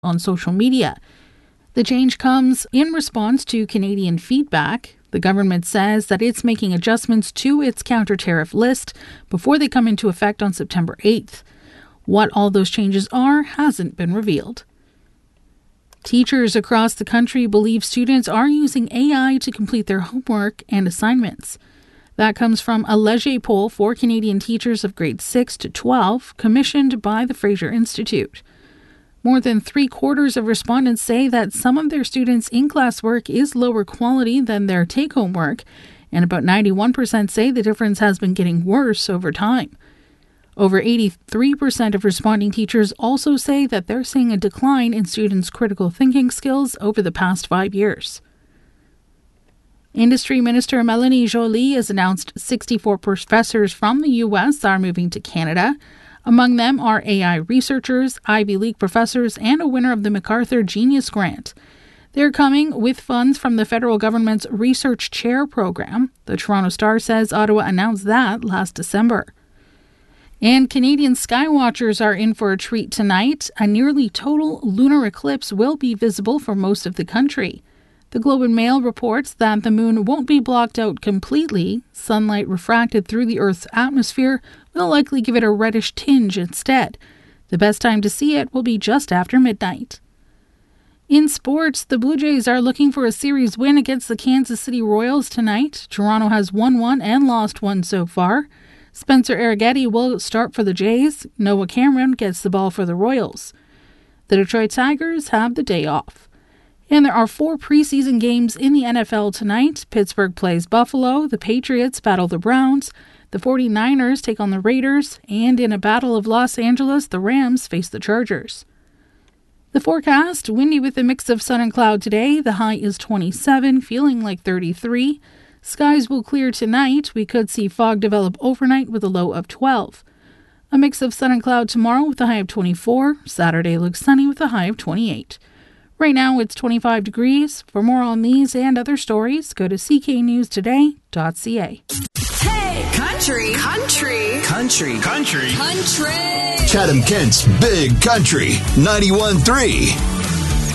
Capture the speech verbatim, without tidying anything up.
on social media. The change comes in response to Canadian feedback. The government says that it's making adjustments to its counter-tariff list before they come into effect on September eighth. What all those changes are hasn't been revealed. Teachers across the country believe students are using A I to complete their homework and assignments. That comes from a Leger poll for Canadian teachers of grades six to twelve, commissioned by the Fraser Institute. More than three-quarters of respondents say that some of their students' in-class work is lower quality than their take-home work, and about ninety-one percent say the difference has been getting worse over time. Over eighty-three percent of responding teachers also say that they're seeing a decline in students' critical thinking skills over the past five years. Industry Minister Melanie Joly has announced sixty-four professors from the U S are moving to Canada. Among them are A I researchers, Ivy League professors, and a winner of the MacArthur Genius Grant. They're coming with funds from the federal government's Research Chair program. The Toronto Star says Ottawa announced that last December. And Canadian skywatchers are in for a treat tonight. A nearly total lunar eclipse will be visible for most of the country. The Globe and Mail reports that the moon won't be blocked out completely. Sunlight refracted through the Earth's atmosphere will likely give it a reddish tinge instead. The best time to see it will be just after midnight. In sports, the Blue Jays are looking for a series win against the Kansas City Royals tonight. Toronto has won one and lost one so far. Spencer Arrighetti will start for the Jays. Noah Cameron gets the ball for the Royals. The Detroit Tigers have the day off. And there are four preseason games in the N F L tonight. Pittsburgh plays Buffalo, the Patriots battle the Browns, the 49ers take on the Raiders, and in a battle of Los Angeles, the Rams face the Chargers. The forecast, windy with a mix of sun and cloud today. The high is twenty-seven, feeling like thirty-three. Skies will clear tonight. We could see fog develop overnight with a low of twelve. A mix of sun and cloud tomorrow with a high of twenty-four. Saturday looks sunny with a high of twenty-eight. Right now it's twenty-five degrees. For more on these and other stories, go to c k news today dot c a. Hey, country, country, country, country, country. Chatham-Kent's Big Country, ninety-one point three.